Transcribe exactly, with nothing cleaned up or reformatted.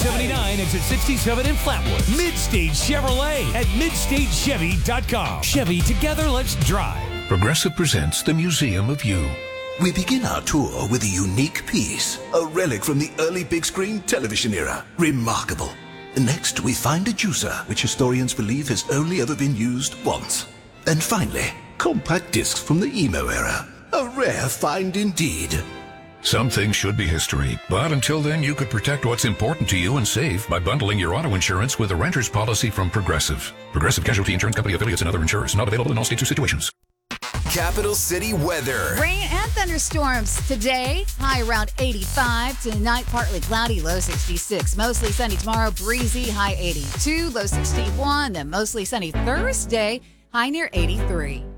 seventy-nine, exit sixty-seven in Flatwood. Midstage Chevrolet at midstage chevy dot com. Chevy, together, let's drive. Progressive presents the Museum of You. We begin our tour with a unique piece, a relic from the early big screen television era. Remarkable. Next, we find a juicer, which historians believe has only ever been used once. And finally, compact discs from the emo era. A rare find indeed. Some things should be history, but until then, you could protect what's important to you and save by bundling your auto insurance with a renter's policy from Progressive. Progressive Casualty Insurance Company affiliates and other insurers. Not available in all states or situations. Capital City weather. Rain and thunderstorms today. High around eighty-five. Tonight, partly cloudy, low sixty-six. Mostly sunny tomorrow, breezy, high eighty-two, low sixty-one. Then mostly sunny Thursday, high near eighty-three.